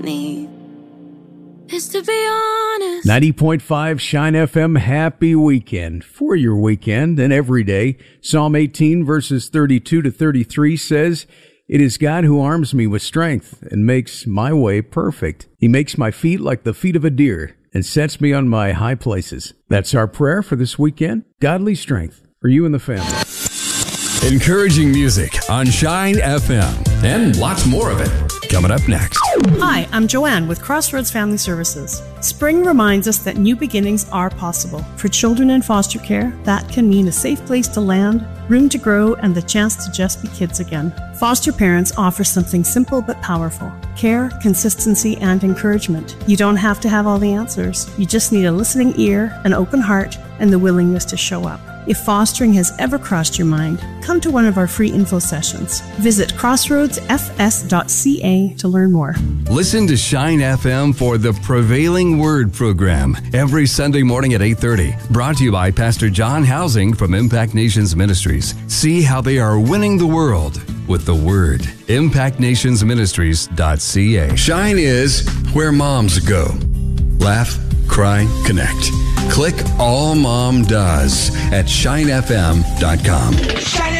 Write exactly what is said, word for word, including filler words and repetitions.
need is to be honest. ninety point five Shine F M, happy weekend. For your weekend and every day, Psalm eighteen verses thirty-two to thirty-three says, "It is God who arms me with strength and makes my way perfect. He makes my feet like the feet of a deer and sets me on my high places." That's our prayer for this weekend. Godly strength for you and the family. Encouraging music on Shine F M and lots more of it coming up next. Hi, I'm Joanne with Crossroads Family Services. Spring reminds us that new beginnings are possible. For children in foster care, that can mean a safe place to land, room to grow, and the chance to just be kids again. Foster parents offer something simple but powerful: care, consistency, and encouragement. You don't have to have all the answers. You just need a listening ear, an open heart, and the willingness to show up. If fostering has ever crossed your mind, come to one of our free info sessions. Visit crossroads f s dot c a to learn more. Listen to Shine F M for the Prevailing Word program every Sunday morning at eight thirty. Brought to you by Pastor John Housing from Impact Nations Ministries. See how they are winning the world with the Word. impact nations ministries dot c a. Shine is where moms go. Laugh, cry, connect. Click All Mom Does at shine f m dot com.